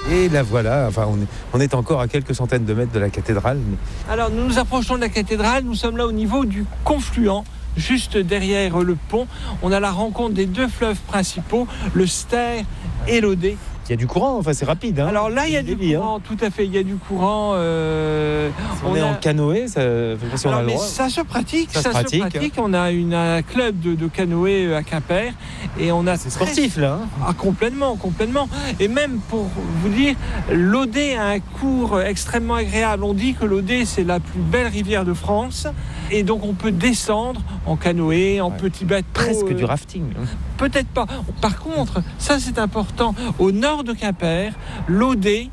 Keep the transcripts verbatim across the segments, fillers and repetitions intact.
Et la voilà, enfin, on est, on est encore à quelques centaines de mètres de la cathédrale. Mais... Alors, nous nous approchons de la cathédrale. Nous sommes là au niveau du confluent, juste derrière le pont. On a la rencontre des deux fleuves principaux, le Ster et l'Oder. Il y a du courant, enfin c'est rapide. Hein. Alors là, il y a du débit, courant, hein. Tout à fait, il y a du courant. Euh, si on, on est a... en canoë, ça, si on Alors, a le mais droit. ça se pratique, ça, ça se pratique. Se pratique. On a une, un club de, de canoë à Quimper et on a. C'est sportif très... là. Hein. Ah, complètement, complètement. Et même pour vous dire, l'Oder a un cours extrêmement agréable. On dit que l'Oder c'est la plus belle rivière de France et donc on peut descendre en canoë, en ouais. petit bateau. Presque euh... du rafting. Hein. Peut-être pas. Par contre, ça c'est important, au nord de Quimper, l'Oder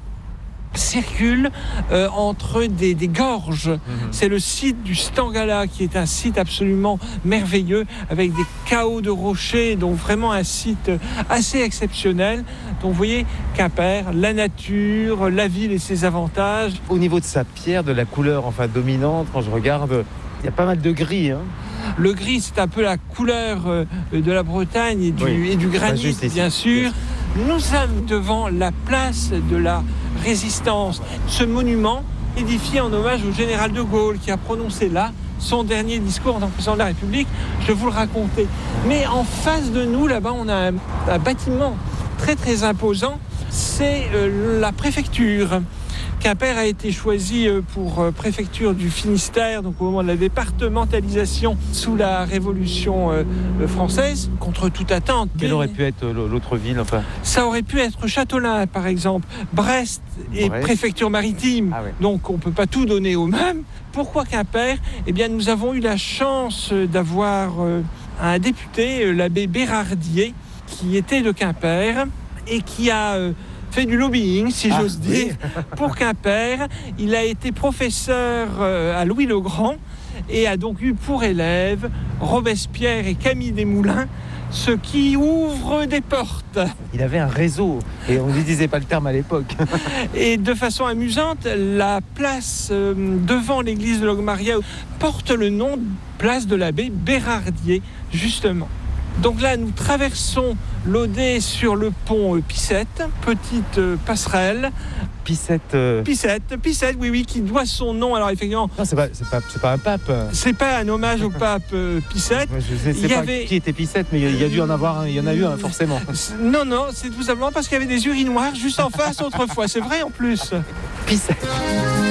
circule euh, entre des, des gorges. Mmh. C'est le site du Stangala qui est un site absolument merveilleux avec des chaos de rochers, donc vraiment un site assez exceptionnel. Donc vous voyez, Quimper, la nature, la ville et ses avantages. Au niveau de sa pierre, de la couleur enfin dominante, quand je regarde, il y a pas mal de gris. Hein. Le gris, c'est un peu la couleur de la Bretagne et du, oui, et du granit, bien sûr. Nous sommes devant la place de la Résistance. Ce monument, édifié en hommage au général de Gaulle, qui a prononcé là son dernier discours en tant que président de la République. Je vais vous le raconter. Mais en face de nous, là-bas, on a un, un bâtiment très, très imposant. C'est euh, la préfecture. Quimper a été choisi pour préfecture du Finistère, donc au moment de la départementalisation sous la Révolution française, contre toute attente. Quelle aurait pu être l'autre ville enfin... Ça aurait pu être Châteaulin, par exemple. Brest est Brest. préfecture maritime, ah ouais. donc on ne peut pas tout donner au même. Pourquoi Quimper ? Eh bien, nous avons eu la chance d'avoir un député, l'abbé Bérardier, qui était de Quimper et qui a... fait du lobbying, si ah, j'ose dire, oui. pour Quimper. Il a été professeur à Louis-le-Grand et a donc eu pour élèves Robespierre et Camille Desmoulins, ce qui ouvre des portes. Il avait un réseau et on ne lui disait pas le terme à l'époque. Et de façon amusante, la place devant l'église de Logmaria porte le nom de place de l'abbé Bérardier, justement. Donc là, nous traversons l'Oder sur le pont Picette, petite passerelle. Picette euh... Picette, Picette, oui, oui, qui doit son nom. Alors effectivement, non, c'est pas, c'est pas, c'est pas un pape. C'est pas un hommage au pape euh, Picette. Je ne sais il pas avait... qui était Picette, mais il y a dû en avoir un. Il y en a eu un forcément. Non, non, c'est tout simplement parce qu'il y avait des urinoirs juste en face autrefois. C'est vrai en plus. Picette.